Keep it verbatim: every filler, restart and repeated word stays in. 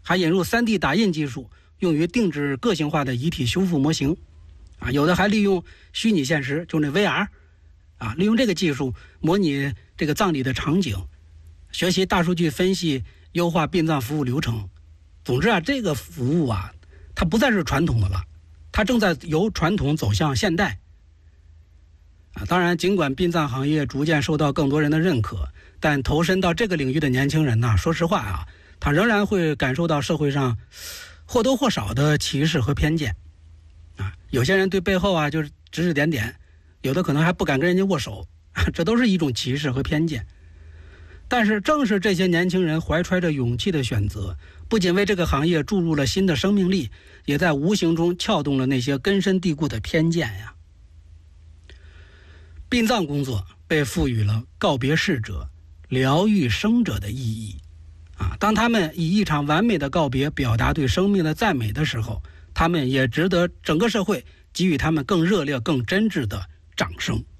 还引入 三 D 打印技术，用于定制个性化的遗体修复模型。啊，有的还利用虚拟现实，就那 V R， 啊，利用这个技术模拟这个葬礼的场景，学习大数据分析，优化殡葬服务流程。总之啊，这个服务啊，它不再是传统的了，它正在由传统走向现代。啊，当然，尽管殡葬行业逐渐受到更多人的认可，但投身到这个领域的年轻人呢，说实话啊，他仍然会感受到社会上或多或少的歧视和偏见。啊，有些人对背后啊就是指指点点，有的可能还不敢跟人家握手，啊，这都是一种歧视和偏见。但是正是这些年轻人怀揣着勇气的选择，不仅为这个行业注入了新的生命力，也在无形中撬动了那些根深蒂固的偏见呀。殡葬工作被赋予了告别逝者、疗愈生者的意义。啊，当他们以一场完美的告别表达对生命的赞美的时候，他们也值得整个社会给予他们更热烈、更真挚的掌声。